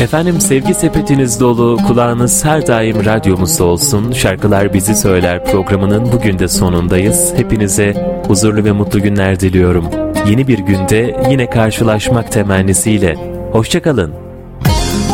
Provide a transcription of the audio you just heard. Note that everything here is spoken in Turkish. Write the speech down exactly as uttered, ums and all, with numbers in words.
Efendim, sevgi sepetiniz dolu, kulağınız her daim radyomuzda olsun. Şarkılar Bizi Söyler programının bugün de sonundayız. Hepinize huzurlu ve mutlu günler diliyorum. Yeni bir günde yine karşılaşmak temennisiyle. Hoşça kalın.